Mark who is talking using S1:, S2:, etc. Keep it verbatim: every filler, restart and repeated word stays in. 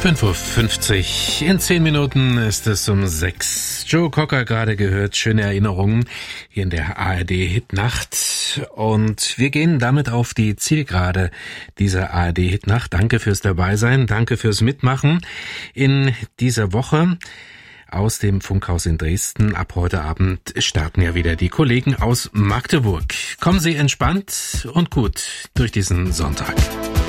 S1: fünf Uhr fünfzig. In zehn Minuten ist es um sechs. Joe Cocker gerade gehört. Schöne Erinnerungen hier in der A R D-Hitnacht. Und wir gehen damit auf die Zielgerade dieser A R D-Hitnacht. Danke fürs Dabeisein. Danke fürs Mitmachen in dieser Woche. Aus dem Funkhaus in Dresden. Ab heute Abend starten ja wieder die Kollegen aus Magdeburg. Kommen Sie entspannt und gut durch diesen Sonntag.